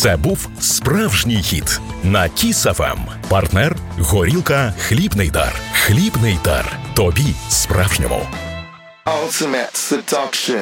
Це був справжній хіт на Kiss FM. Партнер – горілка «Хлібний дар». «Хлібний дар». Тобі справжньому. Ultimate Seduction.